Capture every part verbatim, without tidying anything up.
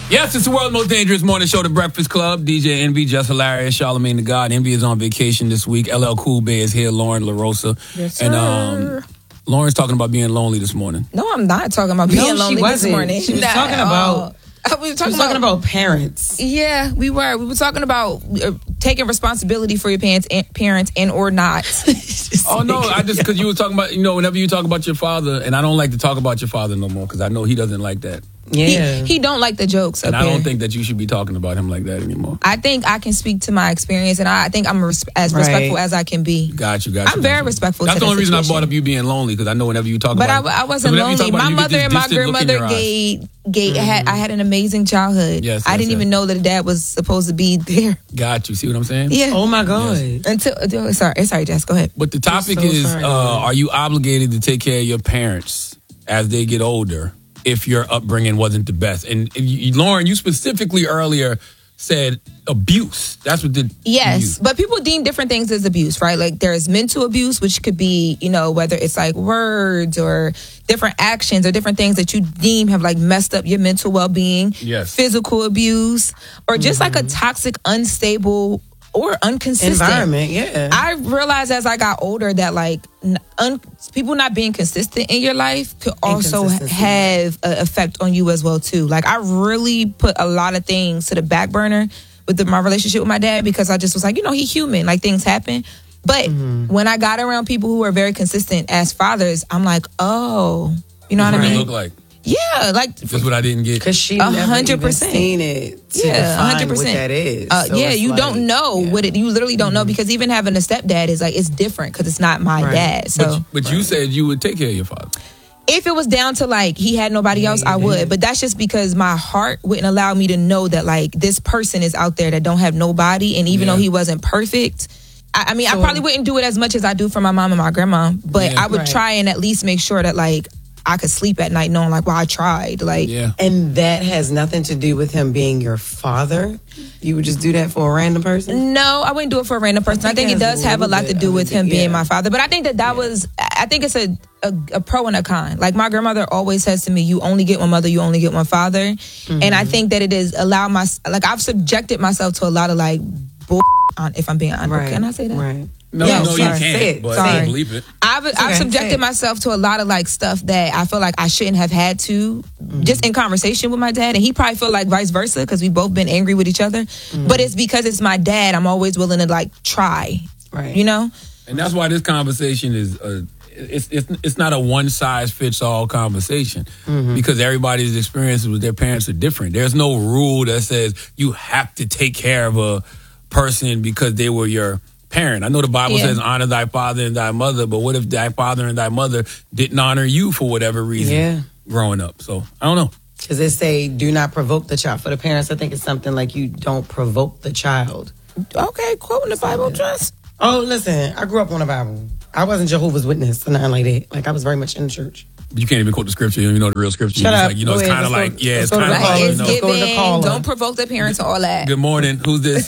Yes, it's the world's most dangerous morning show, The Breakfast Club. D J Envy, Just Hilarious, Charlamagne the God. Envy is on vacation this week. L L Cool Bay is here, Lauren LaRosa. Yes, sir. And um, Lauren's talking about being lonely this morning. No, I'm not talking about being no, lonely she wasn't. this morning. She was Not talking at about... all. We were talking, she was talking about, about parents. Yeah, we were. We were talking about uh, taking responsibility for your parents and, parents and or not. Oh, no, I just, because you were talking about, you know, whenever you talk about your father, and I don't like to talk about your father no more, because I know he doesn't like that. Yeah. He, he don't like the jokes And up I don't here. think that you should be talking about him like that anymore. I think I can speak to my experience, and I, I think I'm res- as Right. respectful as I can be. Got you, got you. I'm very got you. respectful That's to the the only reason I situation. brought up you being lonely, because I know whenever you talk But I, about I wasn't whenever you talk lonely. about My it, you get mother this and my distant look in grandmother your eyes. gave, gave had I had an amazing childhood. Yes, I yes, didn't yes. even know that a dad was supposed to be there. Got you. See what I'm saying? Yeah. Oh, my God. Yes. Until uh, sorry, sorry, Jess. Go ahead. But the topic so is, sorry. uh, are you obligated to take care of your parents as they get older if your upbringing wasn't the best? And, and you, Lauren, you specifically earlier said abuse. That's what the Yes, you- but people deem different things as abuse, right? Like there's mental abuse, which could be, you know, whether it's like words or different actions or different things that you deem have like messed up your mental well-being. Yes. Physical abuse or just like a toxic, unstable or inconsistent Environment, yeah. I realized as I got older that like n- un- people not being consistent in your life could also Inconsistency. have an effect on you as well too. Like I really put a lot of things to the back burner with the, my relationship with my dad because I just was like, you know, he's human. Like things happen. But when I got around people who are very consistent as fathers, I'm like, oh, you know what I what it mean? look like. Yeah, like That's what I didn't get. Because she A never hundred even percent. seen it to Yeah, define one hundred what percent. that is. Uh, So yeah, it's you like- don't know yeah. what it. You literally don't know because even having a stepdad is like it's different because it's not my Right. dad. So But, but you said you would take care of your father. if it was down to like he had nobody else, I would. But that's just because my heart wouldn't allow me to know that like this person is out there that don't have nobody, and even Yeah. though he wasn't perfect. I, I mean, I So- probably wouldn't do it as much as I do for my mom and my grandma, but Yeah. I would Right. try and at least make sure that like I could sleep at night knowing like, well, I tried. Like, Yeah. And that has nothing to do with him being your father. You would just do that for a random person? no, I wouldn't do it for a random person. I I think, think it it has does a have a little lot to bit do of with it, him being yeah. my father. But I think that that was, I think it's a, a a pro and a con. Like my grandmother always says to me, "You only get one mother, you only get one father," Mm-hmm. and I think that it is allowed my like I've subjected myself to a lot of like bull. If I'm being honest, Right. can I say that? Right. No, Yeah, no, you sorry. can't. Say it. But Sorry. bleep it. I've I've okay. Say subjected it. myself to a lot of like stuff that I feel like I shouldn't have had to, just in conversation with my dad, and he probably feel like vice versa because we both been angry with each other. But it's because it's my dad. I'm always willing to like try, Right. you know. And that's why this conversation is uh, it's it's it's not a one size fits all conversation because everybody's experiences with their parents are different. There's no rule that says you have to take care of a person because they were your parent. I know the Bible Yeah. says honor thy father and thy mother, but what if thy father and thy mother didn't honor you for whatever reason Yeah. growing up? So I don't know. Because they say, do not provoke the child. For the parents, I think it's something like you don't provoke the child. Okay, quoting the Bible, trust. Oh, listen, I grew up on the Bible. I wasn't Jehovah's Witness or nothing like that. Like, I was very much in the church. You can't even quote the scripture. You don't even know the real scripture. Shut You're just up. like, you know, Go it's ahead. kind of Let's like, go- yeah, let's it's go to kind the of Like like, caller. you it's know. Let's go to the giving. caller. Don't provoke the parents and all that. Good morning. Who's this?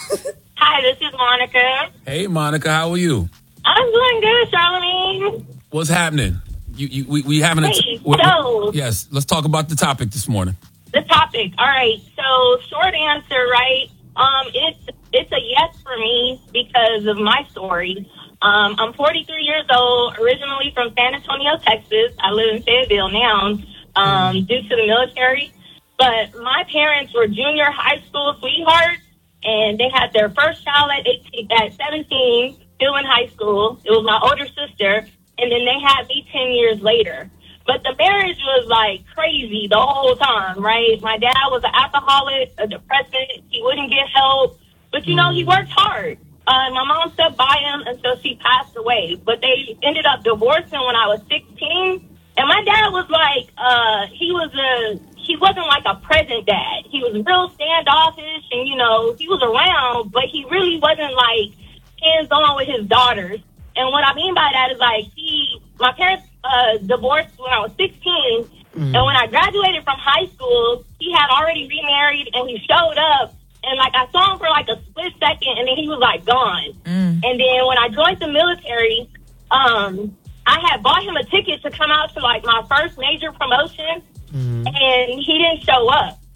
Hi, this is Monica. Hey, Monica, how are you? I'm doing good, Charlamagne. What's happening? You, you, we, we having a Hey, we- so- yes. Let's talk about the topic this morning. The topic. All right. So, short answer, right? Um, it's it's a yes for me because of my story. Um, I'm forty-three years old, originally from San Antonio, Texas. I live in Fayetteville now, um, due to the military. But my parents were junior high school sweethearts, and they had their first child at eighteen, at seventeen, still in high school. It was my older sister, and then they had me ten years later. But the marriage was like crazy the whole time, right? My dad was an alcoholic, a depressant. He wouldn't get help. But, you know, he worked hard. Uh, my mom stood by him until she passed away. But they ended up divorcing when I was sixteen. And my dad was like, uh, he was a, he wasn't like a present dad. He was real standoffish and, you know, he was around, but he really wasn't like hands-on with his daughters. And what I mean by that is like he, my parents uh, divorced when I was sixteen. Mm. And when I graduated from high school, he had already remarried and he showed up. And like I saw him for like a split second and then he was like gone. Mm. And then when I joined the military, um, I had bought him a ticket to come out to like my first major promotion. Mm. And he didn't show up.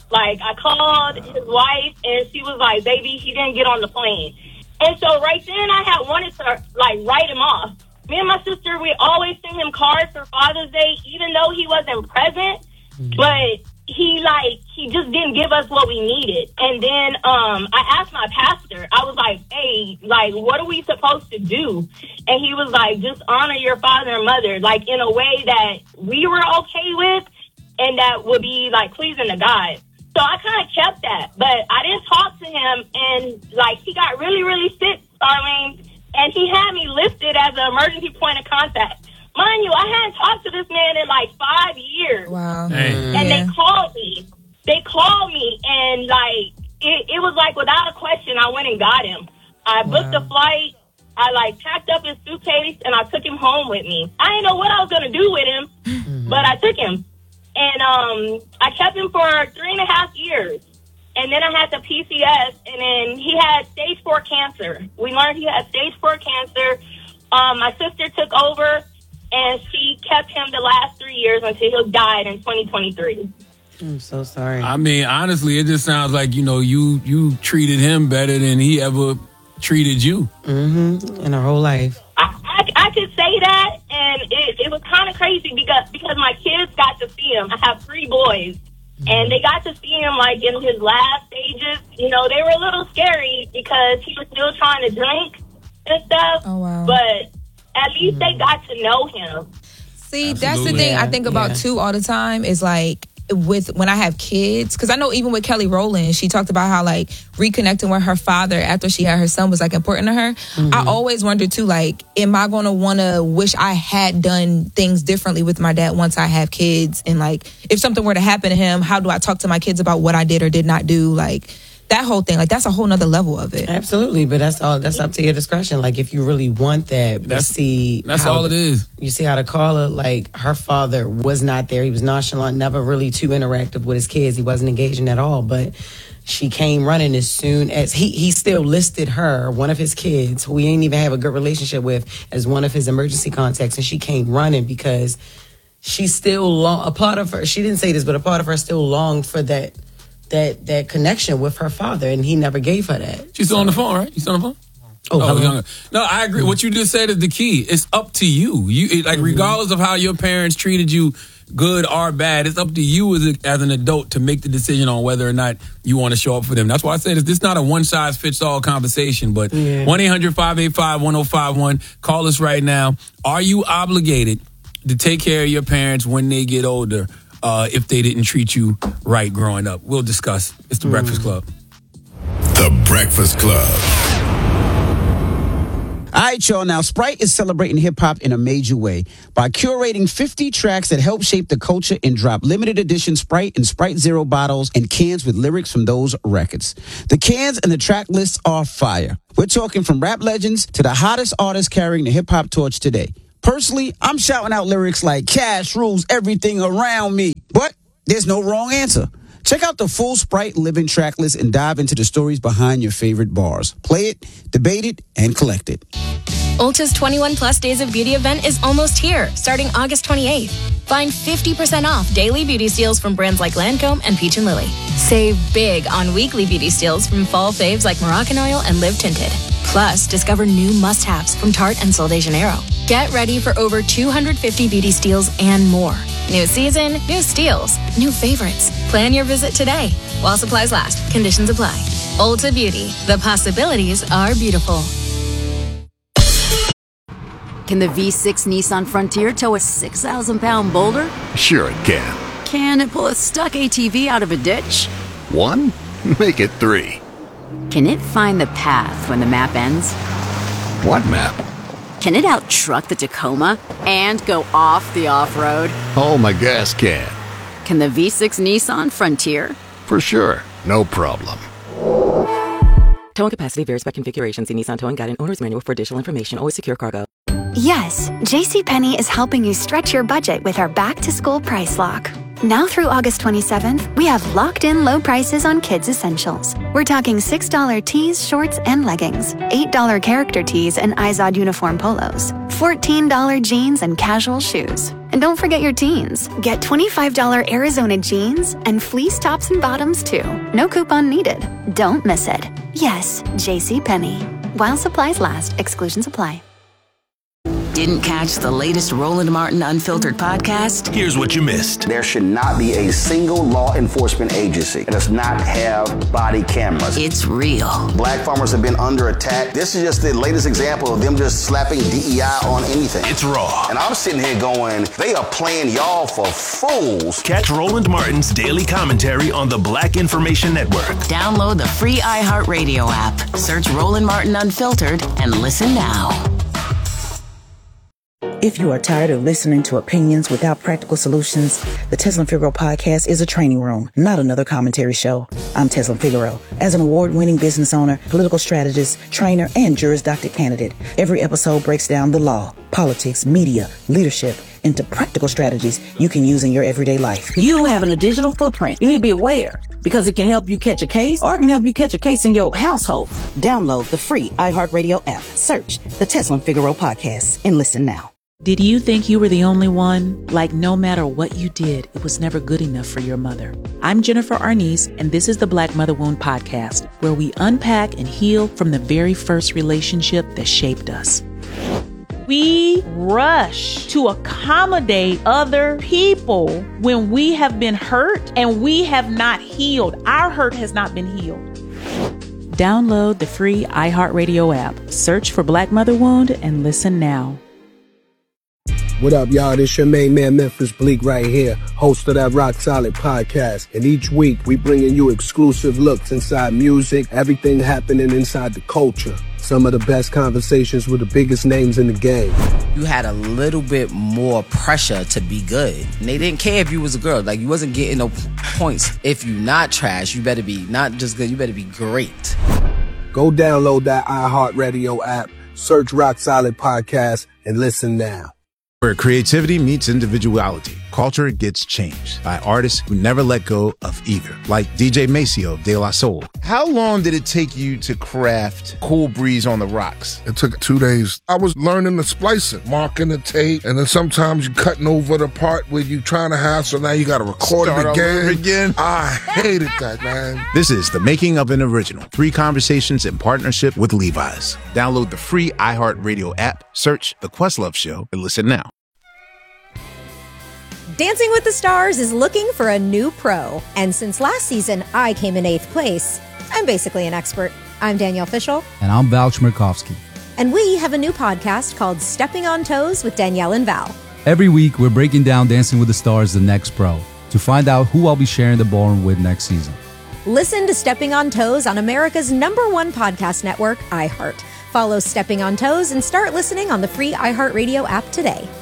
Like, I called his wife, and she was like, baby, he didn't get on the plane. And so right then, I had wanted to, like, write him off. Me and my sister, we always sent him cards for Father's Day, even though he wasn't present. Mm-hmm. But he, like, he just didn't give us what we needed. And then um, I asked my pastor, I was like, hey, like, what are we supposed to do? And he was like, just honor your father and mother, like, in a way that we were okay with and that would be, like, pleasing to God. So I kind of kept that, but I didn't talk to him, and, like, he got really, really sick, Starlene, and he had me listed as an emergency point of contact. Mind you, I hadn't talked to this man in, like, five years. Wow. Dang. And Yeah. they called me. They called me, and, like, it, it was, like, without a question, I went and got him. I booked a flight. I, like, packed up his suitcase, and I took him home with me. I didn't know what I was going to do with him, mm-hmm. but I took him. And um, I kept him for three and a half years. And then I had the P C S, and then he had stage four cancer. We learned he had stage four cancer. Um, my sister took over, and she kept him the last three years until he died in twenty twenty-three. I'm so sorry. I mean, honestly, it just sounds like, you know, you you treated him better than he ever treated you. Mm-hmm. In our whole life. I, I, I could say that, and it, it was kind of crazy because because my kids got to see him. I have three boys, and they got to see him, like, in his last stages. You know, they were a little scary because he was still trying to drink and stuff. Oh, wow. But at least they got to know him. See, Absolutely. that's the thing Yeah, I think about, yeah. too, all the time is, like, with when I have kids, because I know even with Kelly Rowland, she talked about how, like, reconnecting with her father after she had her son was, like, important to her. Mm-hmm. I always wonder too, like, am I going to want to wish I had done things differently with my dad once I have kids? And, like, if something were to happen to him, how do I talk to my kids about what I did or did not do? Like, that whole thing, like, that's a whole nother level of it. Absolutely, but that's all. That's up to your discretion. Like, if you really want that, That's- you see. That's how all the- it is. You see how the caller, like, her father was not there. He was nonchalant, never really too interactive with his kids. He wasn't engaging at all. But she came running as soon as he he still listed her, one of his kids, who he ain't even have a good relationship with, as one of his emergency contacts, and she came running because she still long. A part of her, she didn't say this, but a part of her still longed for that. That that connection with her father, and he never gave her that. She's still on the phone, right? You still on the phone? Oh, hello? younger. No, I agree. What you just said is the key. It's up to you. You it, like, mm-hmm. regardless of how your parents treated you, good or bad, it's up to you as, a, as an adult to make the decision on whether or not you want to show up for them. That's why I said this. This is not a one size fits all conversation. But one eight hundred five eight five one oh five one. Call us right now. Are you obligated to take care of your parents when they get older? Uh, if they didn't treat you right growing up. We'll discuss. It's the mm. Breakfast Club. The Breakfast Club. All right, y'all. Now, Sprite is celebrating hip-hop in a major way by curating fifty tracks that help shape the culture and drop limited edition Sprite and Sprite Zero bottles and cans with lyrics from those records. The cans and the track lists are fire. We're talking from rap legends to the hottest artists carrying the hip-hop torch today. Personally, I'm shouting out lyrics like cash rules everything around me. But there's no wrong answer. Check out the full Sprite Living track list and dive into the stories behind your favorite bars. Play it, debate it, and collect it. Ulta's twenty-one plus Days of Beauty event is almost here, starting August twenty-eighth. Find fifty percent off daily beauty steals from brands like Lancome and Peach and Lily. Save big on weekly beauty steals from fall faves like Moroccan Oil and Live Tinted. Plus, discover new must-haves from Tarte and Sol de Janeiro. Get ready for over two hundred fifty beauty steals and more. New season, new steals, new favorites. Plan your visit today while supplies last. Conditions apply. Ulta Beauty. The possibilities are beautiful. Can the V six Nissan Frontier tow a six thousand pound boulder? Sure it can. Can it pull a stuck A T V out of a ditch? One? Make it three. Can it find the path when the map ends? What map? Can it out-truck the Tacoma and go off the off-road? Oh, my gas can. Can the V six Nissan Frontier? For sure. No problem. Towing capacity varies by configuration. See Nissan Towing Guide and Owner's Manual for additional information. Always secure cargo. Yes, JCPenney is helping you stretch your budget with our back-to-school price lock. Now through August twenty-seventh, we have locked-in low prices on kids' essentials. We're talking six dollar tees, shorts, and leggings, eight dollar character tees and Izod uniform polos, fourteen dollar jeans and casual shoes. And don't forget your teens. Get twenty-five dollar Arizona jeans and fleece tops and bottoms too. No coupon needed. Don't miss it. Yes, JCPenney. While supplies last, exclusions apply. Didn't catch the latest Roland Martin Unfiltered podcast? Here's what you missed. There should not be a single law enforcement agency that does not have body cameras. It's real. Black farmers have been under attack. This is just the latest example of them just slapping D E I on anything. It's raw. And I'm sitting here going, they are playing y'all for fools. Catch Roland Martin's daily commentary on the Black Information Network. Download the free iHeartRadio app. Search Roland Martin Unfiltered and listen now. If you are tired of listening to opinions without practical solutions, the Tezlyn Figaro podcast is a training room, not another commentary show. I'm Tezlyn Figaro. As an award-winning business owner, political strategist, trainer, and Juris Doctorate candidate, every episode breaks down the law, politics, media, leadership, into practical strategies you can use in your everyday life. You having a digital footprint. You need to be aware because it can help you catch a case or it can help you catch a case in your household. Download the free iHeartRadio app. Search the Tezlyn Figaro podcast and listen now. Did you think you were the only one? Like no matter what you did, it was never good enough for your mother. I'm Jennifer Arnice, and this is the Black Mother Wound Podcast, where we unpack and heal from the very first relationship that shaped us. We rush to accommodate other people when we have been hurt and we have not healed. Our hurt has not been healed. Download the free iHeartRadio app. Search for Black Mother Wound and listen now. What up, y'all? This your main man, Memphis Bleak, right here, host of that Rock Solid podcast. And each week, we bringing you exclusive looks inside music, everything happening inside the culture. Some of the best conversations with the biggest names in the game. You had a little bit more pressure to be good. And they didn't care if you was a girl. Like, you wasn't getting no points. If you not trash, you better be not just good, you better be great. Go download that iHeartRadio app, search Rock Solid Podcast, and listen now. Where creativity meets individuality, culture gets changed by artists who never let go of either, like D J Maceo of De La Soul. How long did it take you to craft Cool Breeze on the Rocks? It took two days. I was learning the splicing, marking the tape, and then sometimes you cutting over the part where you trying to have, so now you got to record Start it again. all over again. I hated that, man. This is The Making of an Original, three conversations in partnership with Levi's. Download the free iHeartRadio app, search The Questlove Show, and listen now. Dancing with the Stars is looking for a new pro. And since last season, I came in eighth place. I'm basically an expert. I'm Danielle Fishel. And I'm Val Chmerkovskiy. And we have a new podcast called Stepping on Toes with Danielle and Val. Every week, we're breaking down Dancing with the Stars, the next pro, to find out who I'll be sharing the ballroom with next season. Listen to Stepping on Toes on America's number one podcast network, iHeart. Follow Stepping on Toes and start listening on the free iHeartRadio app today.